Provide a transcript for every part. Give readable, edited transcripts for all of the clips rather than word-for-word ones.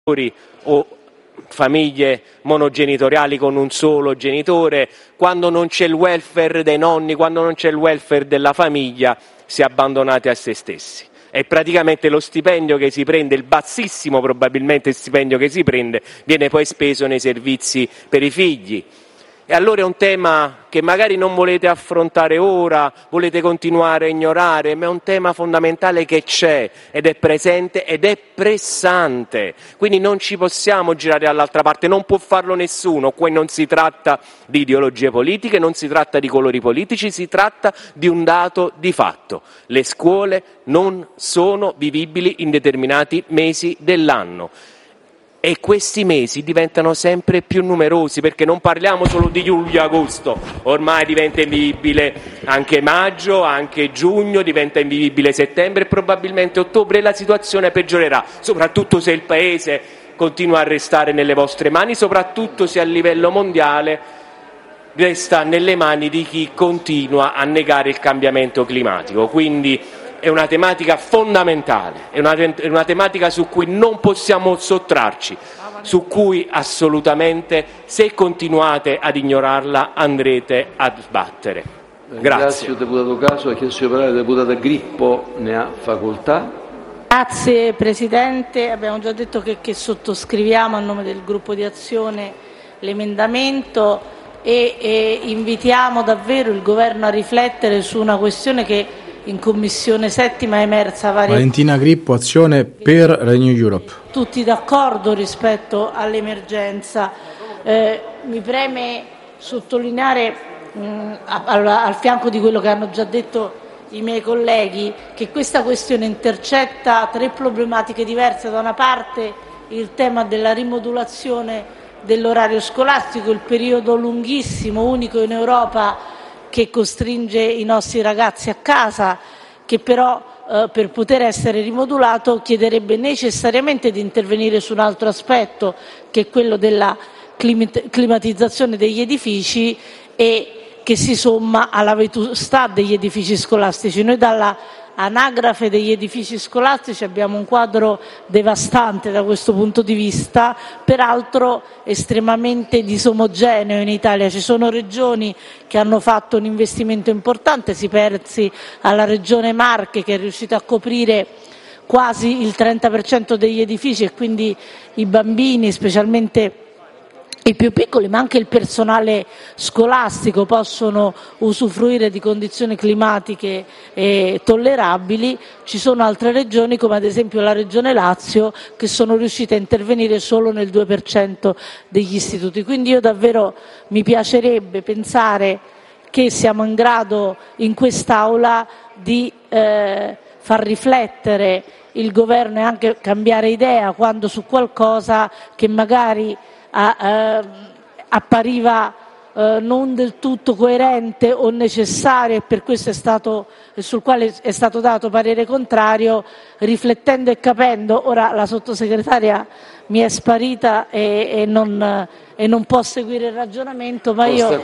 o famiglie monogenitoriali con un solo genitore, quando non c'è il welfare dei nonni, quando non c'è il welfare della famiglia, si è abbandonati a se stessi. E praticamente lo stipendio che si prende, il bassissimo probabilmente stipendio che si prende, viene poi speso nei servizi per i figli. E allora è un tema che magari non volete affrontare ora, volete continuare a ignorare, ma è un tema fondamentale che c'è ed è presente ed è pressante. Quindi non ci possiamo girare dall'altra parte, non può farlo nessuno. Qui non si tratta di ideologie politiche, non si tratta di colori politici, si tratta di un dato di fatto. Le scuole non sono vivibili in determinati mesi dell'anno. E questi mesi diventano sempre più numerosi, perché non parliamo solo di luglio e agosto, ormai diventa invivibile anche maggio, anche giugno, diventa invivibile settembre e probabilmente ottobre, e la situazione peggiorerà, soprattutto se il Paese continua a restare nelle vostre mani, soprattutto se a livello mondiale resta nelle mani di chi continua a negare il cambiamento climatico. Quindi è una tematica fondamentale, è una tematica su cui non possiamo sottrarci, su cui assolutamente, se continuate ad ignorarla, andrete a sbattere. Grazie. Ringrazio il deputato Caso. Ha chiesto di parlare la deputata Grippo, ne ha facoltà. Grazie Presidente, abbiamo già detto che sottoscriviamo a nome del gruppo di Azione l'emendamento e invitiamo davvero il Governo a riflettere su una questione che in Commissione settima è emersa varie volte. Valentina Grippo, Azione per Renew Europe. Tutti d'accordo rispetto all'emergenza. Mi preme sottolineare, al fianco di quello che hanno già detto i miei colleghi, che questa questione intercetta tre problematiche diverse. Da una parte il tema della rimodulazione dell'orario scolastico, il periodo lunghissimo, unico in Europa, che costringe i nostri ragazzi a casa, che però per poter essere rimodulato chiederebbe necessariamente di intervenire su un altro aspetto, che è quello della climatizzazione degli edifici, e che si somma alla vetustà degli edifici scolastici. Noi dalla anagrafe degli edifici scolastici abbiamo un quadro devastante da questo punto di vista, peraltro estremamente disomogeneo in Italia. Ci sono regioni che hanno fatto un investimento importante, si pensi alla regione Marche, che è riuscita a coprire quasi il 30% degli edifici, e quindi i bambini, specialmente i più piccoli, ma anche il personale scolastico, possono usufruire di condizioni climatiche tollerabili. Ci sono altre regioni, come ad esempio la regione Lazio, che sono riuscite a intervenire solo nel 2% degli istituti. Quindi io davvero mi piacerebbe pensare che siamo in grado in quest'Aula di far riflettere il Governo e anche cambiare idea quando su qualcosa che magari appariva non del tutto coerente o necessario, e per questo sul quale è stato dato parere contrario, riflettendo e capendo. Ora la sottosegretaria mi è sparita e non può seguire il ragionamento, ma io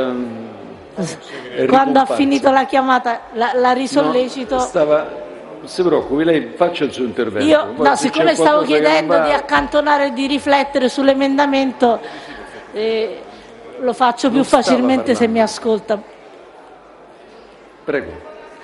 quando ha finito la chiamata la risollecito. Non si preoccupi, lei faccia il suo intervento. Siccome stavo chiedendo di accantonare e di riflettere sull'emendamento, lo faccio più facilmente se mi ascolta. Prego.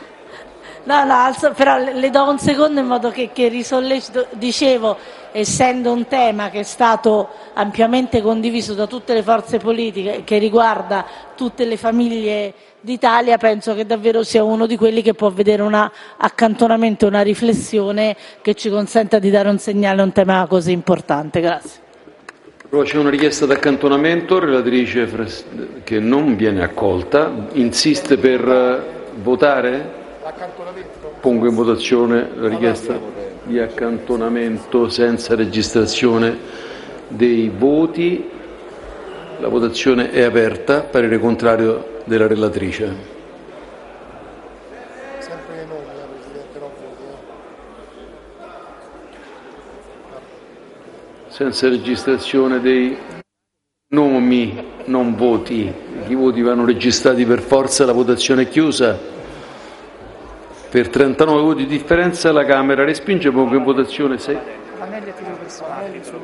Però le do un secondo in modo che risollecito. Dicevo, essendo un tema che è stato ampiamente condiviso da tutte le forze politiche, che riguarda tutte le famiglie d'Italia, penso che davvero sia uno di quelli che può vedere un accantonamento, una riflessione che ci consenta di dare un segnale a un tema così importante. Grazie. C'è una richiesta d'accantonamento, relatrice che non viene accolta. Insiste per votare? Pongo in votazione la richiesta di accantonamento senza registrazione dei voti. La votazione è aperta. Parere contrario della relatrice. Sempre noi, Presidente, non voti. Senza registrazione dei nomi, non voti. I voti vanno registrati per forza. La votazione è chiusa. Per 39 voti di differenza la Camera respinge. Pongo in votazione Amelia titolo personale.